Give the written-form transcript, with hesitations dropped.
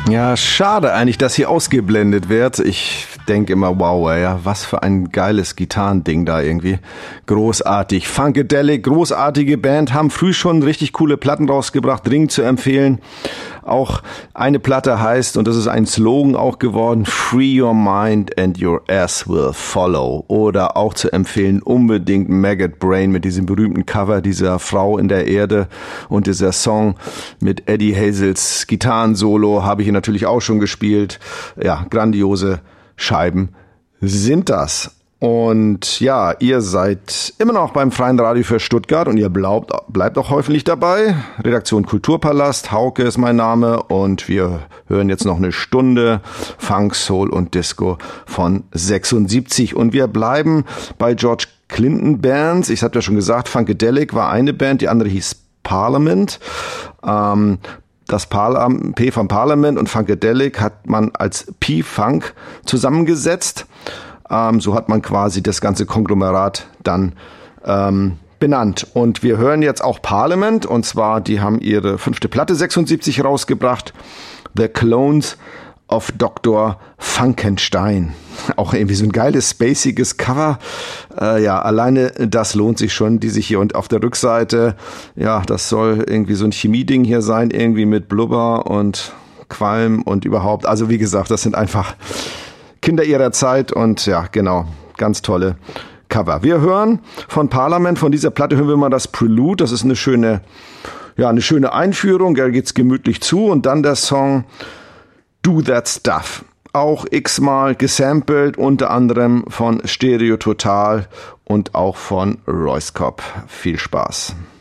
Ja, schade eigentlich, dass hier ausgeblendet wird. Ich denke immer, wow, ja, was für ein geiles Gitarrending da irgendwie. Großartig. Funkadelic, großartige Band, haben früh schon richtig coole Platten rausgebracht, dringend zu empfehlen. Auch eine Platte heißt, und das ist ein Slogan auch geworden, Free Your Mind and Your Ass Will Follow. Oder auch zu empfehlen, unbedingt Maggot Brain mit diesem berühmten Cover dieser Frau in der Erde und dieser Song mit Eddie Hazels Gitarrensolo habe ich natürlich auch schon gespielt. Ja, grandiose Scheiben sind das. Und ja, ihr seid immer noch beim Freien Radio für Stuttgart und ihr bleibt auch hoffentlich dabei. Redaktion Kulturpalast, Hauke ist mein Name und wir hören jetzt noch eine Stunde Funk, Soul und Disco von 76 und wir bleiben bei George Clinton Bands. Ich hatte ja schon gesagt, Funkadelic war eine Band, die andere hieß Parliament. Das P von Parliament und Funkadelic hat man als P-Funk zusammengesetzt. So hat man quasi das ganze Konglomerat dann benannt. Und wir hören jetzt auch Parliament, und zwar, die haben ihre 5. Platte 76 rausgebracht, The Clones of Dr. Funkenstein. Auch irgendwie so ein geiles, spaciges Cover. Ja, alleine das lohnt sich schon, die sich hier und auf der Rückseite, ja, das soll irgendwie so ein Chemieding hier sein, irgendwie mit Blubber und Qualm und überhaupt. Also wie gesagt, das sind einfach Kinder ihrer Zeit und ja, genau, ganz tolle Cover. Wir hören von Parliament, von dieser Platte hören wir mal das Prelude. Das ist eine schöne Einführung, da geht's gemütlich zu und dann der Song Do That Stuff. Auch x-mal gesampelt, unter anderem von Stereo Total und auch von Royce Cobb. Viel Spaß.